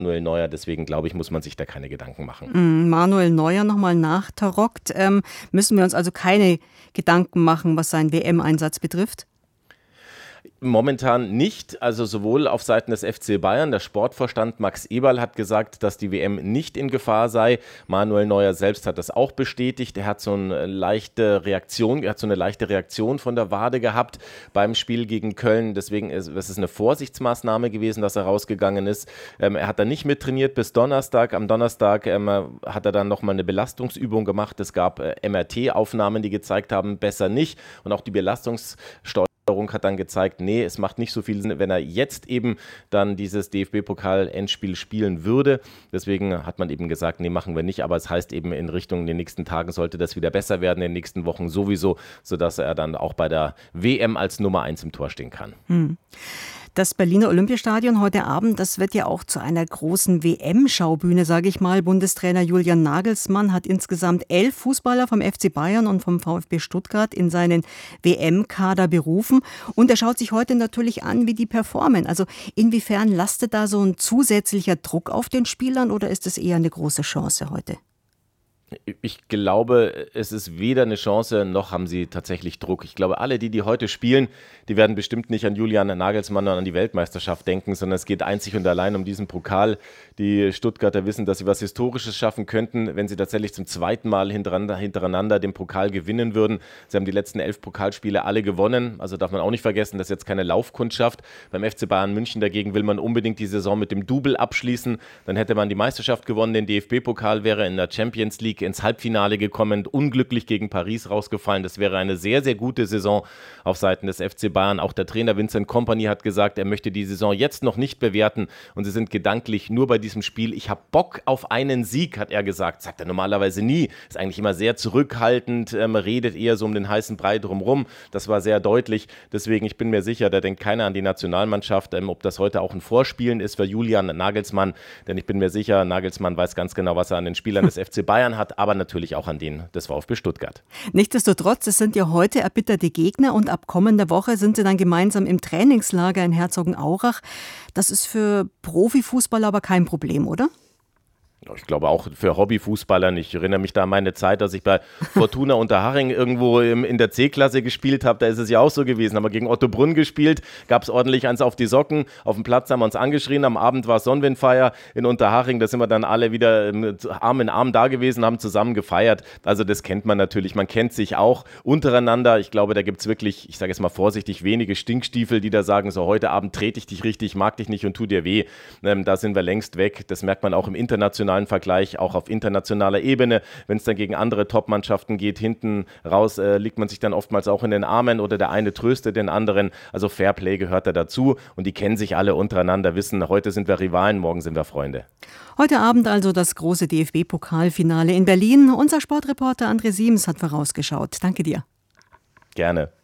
Manuel Neuer. Deswegen glaube ich, muss man sich da keine Gedanken machen. Manuel Neuer nochmal nachtarockt. Müssen wir uns also keine Gedanken machen, was seinen WM-Einsatz betrifft? Momentan nicht, also sowohl auf Seiten des FC Bayern, der Sportvorstand Max Eberl hat gesagt, dass die WM nicht in Gefahr sei. Manuel Neuer selbst hat das auch bestätigt. Er hat so eine leichte Reaktion von der Wade gehabt beim Spiel gegen Köln. Deswegen ist es eine Vorsichtsmaßnahme gewesen, dass er rausgegangen ist. Er hat dann nicht mittrainiert bis Donnerstag. Am Donnerstag hat er dann nochmal eine Belastungsübung gemacht. Es gab MRT-Aufnahmen, die gezeigt haben, besser nicht. Und auch die Belastungssteuerung hat dann gezeigt, nee, es macht nicht so viel Sinn, wenn er jetzt eben dann dieses DFB-Pokal-Endspiel spielen würde. Deswegen hat man eben gesagt, nee, machen wir nicht. Aber es heißt eben in Richtung den nächsten Tagen sollte das wieder besser werden, in den nächsten Wochen sowieso, sodass er dann auch bei der WM als Nummer 1 im Tor stehen kann. Das Berliner Olympiastadion heute Abend, das wird ja auch zu einer großen WM-Schaubühne, sage ich mal. Bundestrainer Julian Nagelsmann hat insgesamt 11 Fußballer vom FC Bayern und vom VfB Stuttgart in seinen WM-Kader berufen. Und er schaut sich heute natürlich an, wie die performen. Also inwiefern lastet da so ein zusätzlicher Druck auf den Spielern oder ist es eher eine große Chance heute? Ich glaube, es ist weder eine Chance, noch haben sie tatsächlich Druck. Ich glaube, alle, die heute spielen, die werden bestimmt nicht an Julian Nagelsmann und an die Weltmeisterschaft denken, sondern es geht einzig und allein um diesen Pokal. Die Stuttgarter wissen, dass sie was Historisches schaffen könnten, wenn sie tatsächlich zum zweiten Mal hintereinander den Pokal gewinnen würden. Sie haben die letzten 11 Pokalspiele alle gewonnen, also darf man auch nicht vergessen, das ist jetzt keine Laufkundschaft. Beim FC Bayern München dagegen will man unbedingt die Saison mit dem Double abschließen. Dann hätte man die Meisterschaft gewonnen, den DFB-Pokal wäre in der Champions League ins Halbfinale gekommen, unglücklich gegen Paris rausgefallen. Das wäre eine sehr, sehr gute Saison auf Seiten des FC Bayern. Auch der Trainer Vincent Kompany hat gesagt, er möchte die Saison jetzt noch nicht bewerten und sie sind gedanklich nur bei diesem Spiel. Ich habe Bock auf einen Sieg, hat er gesagt. Sagt er normalerweise nie. Ist eigentlich immer sehr zurückhaltend, redet eher so um den heißen Brei drumherum. Das war sehr deutlich. Deswegen, ich bin mir sicher, da denkt keiner an die Nationalmannschaft, ob das heute auch ein Vorspielen ist für Julian Nagelsmann. Denn ich bin mir sicher, Nagelsmann weiß ganz genau, was er an den Spielern des FC Bayern hat, aber natürlich auch an den des VfB Stuttgart. Nichtsdestotrotz, es sind ja heute erbitterte Gegner und ab kommender Woche sind sie dann gemeinsam im Trainingslager in Herzogenaurach. Das ist für Profifußballer aber kein Problem, oder? Ich glaube auch für Hobbyfußballer nicht. Ich erinnere mich da an meine Zeit, als ich bei Fortuna Unterhaching irgendwo in der C-Klasse gespielt habe. Da ist es ja auch so gewesen. Haben wir gegen Otto Brunn gespielt, gab es ordentlich eins auf die Socken. Auf dem Platz haben wir uns angeschrien. Am Abend war Sonnenwindfeier in Unterhaching. Da sind wir dann alle wieder Arm in Arm da gewesen, haben zusammen gefeiert. Also das kennt man natürlich. Man kennt sich auch untereinander. Ich glaube, da gibt es wirklich, ich sage jetzt mal vorsichtig, wenige Stinkstiefel, die da sagen, so heute Abend trete ich dich richtig, mag dich nicht und tu dir weh. Da sind wir längst weg. Das merkt man auch im internationalen Vergleich, auch auf internationaler Ebene. Wenn es dann gegen andere Top-Mannschaften geht, hinten raus liegt man sich dann oftmals auch in den Armen oder der eine tröstet den anderen. Also Fairplay gehört da dazu und die kennen sich alle untereinander, wissen, heute sind wir Rivalen, morgen sind wir Freunde. Heute Abend also das große DFB-Pokalfinale in Berlin. Unser Sportreporter André Siems hat vorausgeschaut. Danke dir. Gerne.